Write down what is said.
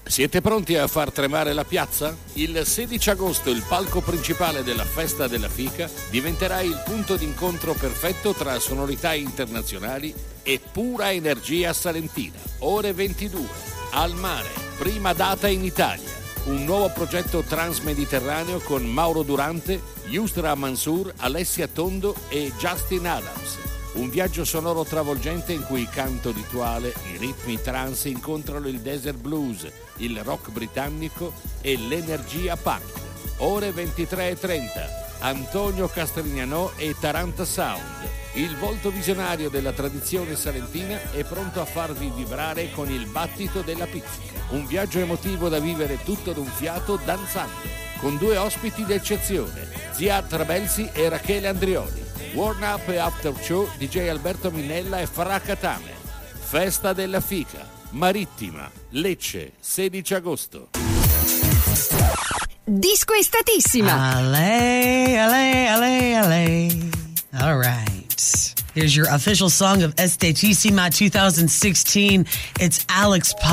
Siete pronti a far tremare la piazza? Il 16 agosto il palco principale della Festa della Fica diventerà il punto d'incontro perfetto tra sonorità internazionali e pura energia salentina. Ore 22, al mare, prima data in Italia. Un nuovo progetto transmediterraneo con Mauro Durante, Yusra Mansour, Alessia Tondo e Justin Adams. Un viaggio sonoro travolgente in cui il canto rituale, i ritmi trance incontrano il desert blues, il rock britannico e l'energia punk. Ore 23:30, Antonio Castrignanò e Taranta Sound. Il volto visionario della tradizione salentina è pronto a farvi vibrare con il battito della pizzica. Un viaggio emotivo da vivere tutto d'un fiato danzando, con due ospiti d'eccezione, Ziad Trabelsi e Rachele Andrioli. Warm Up e After Show, DJ Alberto Minella e Farah Katame. Festa della Fica, Marittima, Lecce, 16 agosto. Disco Estatissima. Ale, ale, ale, ale. All right. Here's your official song of Estetissima 2016. It's Alex Pop.